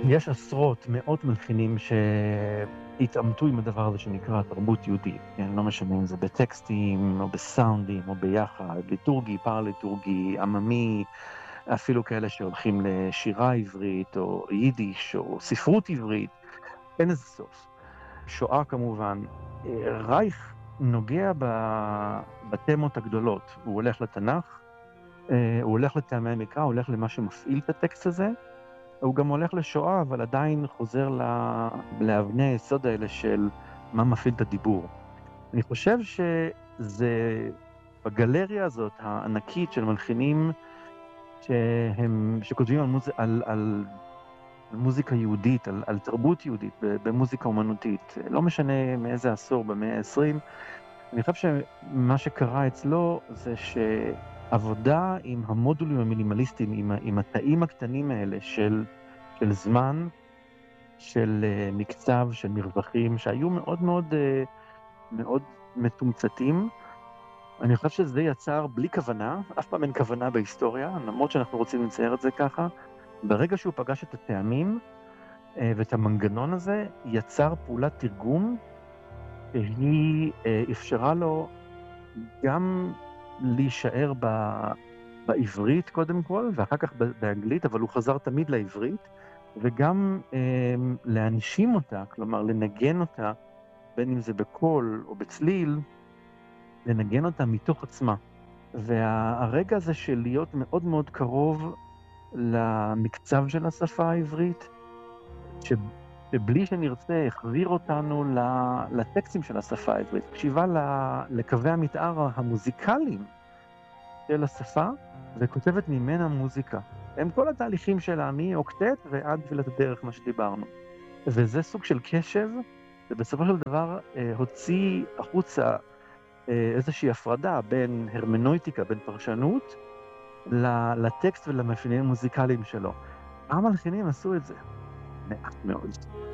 יש עשרות, מאות מלחינים שהתעמתו עם הדבר הזה שנקרא תרבות יהודית. כן, לא משנה אם זה בטקסטים, או בסאונדים, או ביחד, ליטורגי, פארה-ליטורגי, עממי, אפילו כאלה שהולכים לשירה עברית, או יידיש, או ספרות עברית. אין איזה סוף. שואה כמובן. רייך נוגע בתמות הגדולות. הוא הולך לתנ"ך, הוא הולך לטעמי המקרא, הוא הולך למה שמפעיל את הטקסט הזה, הוא גם הולך לשואה, אבל עדיין חוזר לאבני היסוד האלה של מה מפעיל את הדיבור. אני חושב שזה בגלריה הזאת הענקית של מלחינים שכותבים על מוזיקה יהודית, על תרבות יהודית, במוזיקה אומנותית. לא משנה מאיזה עשור, במאה ה-20. אני חושב שמה שקרה אצלו זה שעבודה עם המודולים המינימליסטיים, עם התאים הקטנים האלה של זמן, של מקצב, של מרווחים, שהיו מאוד מאוד מאוד מתומצתים. אני חושב שזה יצר בלי כוונה, אף פעם אין כוונה בהיסטוריה, למרות שאנחנו רוצים לצייר את זה ככה. ברגע שהוא פגש את הטעמים ואת המנגנון הזה, יצר פעולת תרגום שהיא אפשרה לו גם להישאר בעברית קודם כל, ואחר כך באנגלית, אבל הוא חזר תמיד לעברית, וגם להנשים אותה, כלומר לנגן אותה, בין אם זה בקול או בצליל, לנגן אותה מתוך עצמה. והרגע הזה של להיות מאוד מאוד קרוב למקצב של השפה העברית, שבלי שנרצה החזיר אותנו לטקסטים של השפה העברית, קשיבה לקווי המתאר המוזיקליים של השפה, וכותבת ממנה מוזיקה. הם כל התהליכים שלה, מאוקטט ועד תפילת הדרך, מה שדיברנו. וזה סוג של קשב, ובסופו של דבר הוציא החוצה איזושהי הפרדה בין הרמנויטיקה, בין פרשנות, לטקסט ולמאפיינים המוזיקליים שלו. המלחינים עשו את זה מעט מאוד.